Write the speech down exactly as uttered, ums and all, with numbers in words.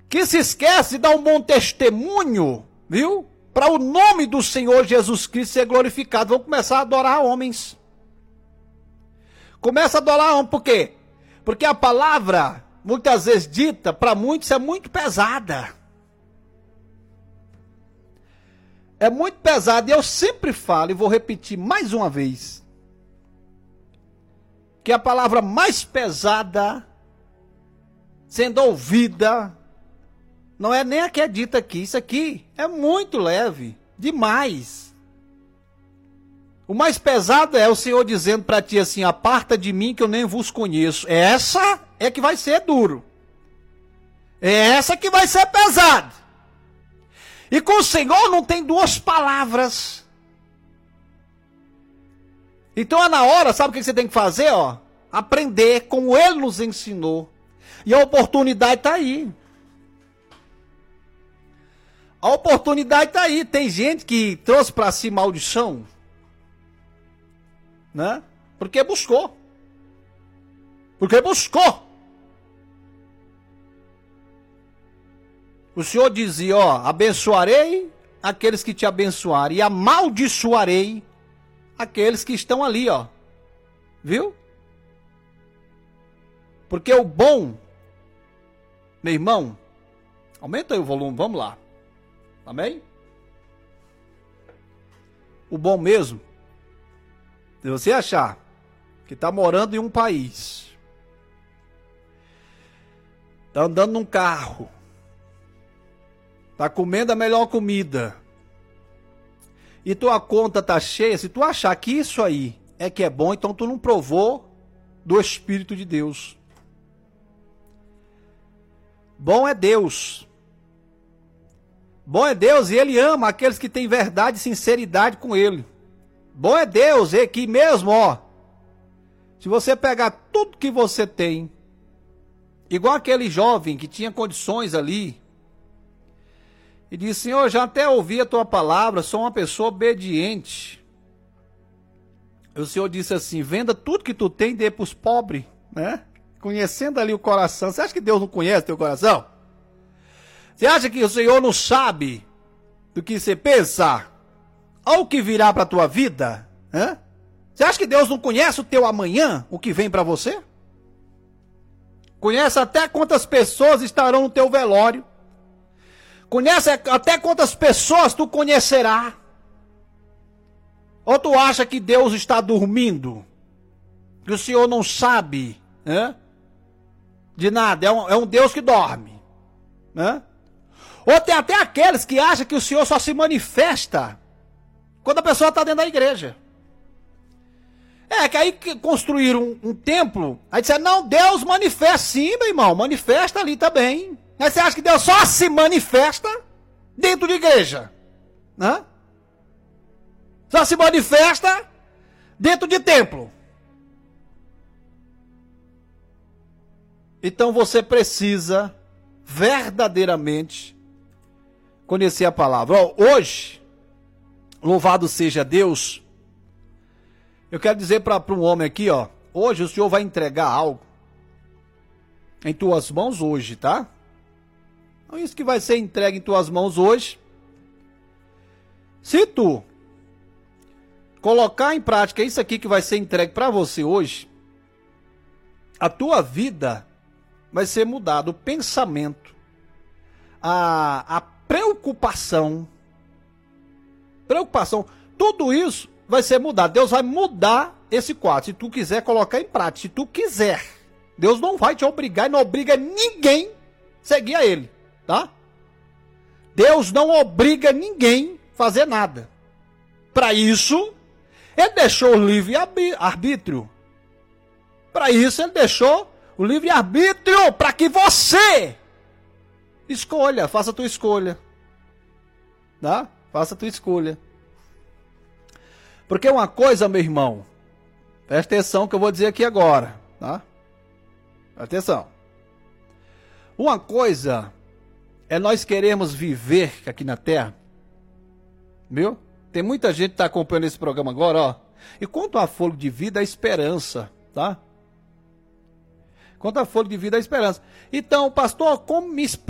que se esquece de dar um bom testemunho, viu? Para o nome do Senhor Jesus Cristo ser glorificado. Vão começar a adorar homens. Começa a adorar homens, por quê? Porque a palavra, muitas vezes dita, para muitos é muito pesada. É muito pesada, e eu sempre falo, e vou repetir mais uma vez, que a palavra mais pesada, sendo ouvida, não é nem a que é dita aqui. Isso aqui é muito leve, demais. O mais pesado é o Senhor dizendo para ti assim: aparta de mim que eu nem vos conheço. Essa é que vai ser duro. É essa que vai ser pesada. E com o Senhor não tem duas palavras. Então é na hora, sabe o que você tem que fazer? Ó? Aprender como Ele nos ensinou. E a oportunidade está aí. A oportunidade está aí. Tem gente que trouxe para si maldição, né? Porque buscou. Porque buscou. O Senhor dizia, ó, abençoarei aqueles que te abençoarem e amaldiçoarei aqueles que estão ali, ó. Viu? Porque o bom, meu irmão, aumenta aí o volume, vamos lá. Amém? O bom mesmo, se você achar que está morando em um país, está andando num carro, está comendo a melhor comida, e tua conta está cheia, se tu achar que isso aí é que é bom, então tu não provou do Espírito de Deus. Bom é Deus. Bom é Deus e Ele ama aqueles que têm verdade e sinceridade com Ele. Bom é Deus e que mesmo, ó, se você pegar tudo que você tem, igual aquele jovem que tinha condições ali, e disse: Senhor, já até ouvi a tua palavra, sou uma pessoa obediente. O Senhor disse assim: venda tudo que tu tem e dê para os pobres, né? Conhecendo ali o coração. Você acha que Deus não conhece teu coração? Você acha que o Senhor não sabe do que você pensa? Ou o que virá para a tua vida? Hã? Você acha que Deus não conhece o teu amanhã, o que vem para você? Conhece até quantas pessoas estarão no teu velório. Conhece até quantas pessoas tu conhecerá. Ou tu acha que Deus está dormindo? Que o Senhor não sabe, né? De nada, é um, é um Deus que dorme, né? Ou tem até aqueles que acham que o Senhor só se manifesta quando a pessoa está dentro da igreja. É, que aí construíram um, um templo, aí disseram: não, Deus manifesta. Sim, meu irmão, manifesta ali também. Aí você acha que Deus só se manifesta dentro de igreja, né? Só se manifesta dentro de templo. Então você precisa verdadeiramente conhecer a palavra. Ó, hoje, louvado seja Deus, eu quero dizer para um homem aqui, ó, hoje o Senhor vai entregar algo em tuas mãos hoje, tá? Então isso que vai ser entregue em tuas mãos hoje, se tu colocar em prática isso aqui que vai ser entregue para você hoje, a tua vida vai ser mudada, o pensamento, a, a preocupação, preocupação, tudo isso vai ser mudado. Deus vai mudar esse quadro, se tu quiser colocar em prática, se tu quiser. Deus não vai te obrigar e não obriga ninguém a seguir a Ele, tá? Deus não obriga ninguém a fazer nada. Para isso, Ele deixou o livre-arbítrio. Para isso, Ele deixou o livre-arbítrio para que você escolha, faça a tua escolha. Tá? Faça a tua escolha. Porque uma coisa, meu irmão, presta atenção que eu vou dizer aqui agora, tá? Presta atenção. Uma coisa é nós queremos viver aqui na Terra, viu? Tem muita gente que está acompanhando esse programa agora, ó. E quanto a fôlego de vida, a esperança, tá? Quanto a fôlego de vida, a esperança. Então, pastor, como me explica?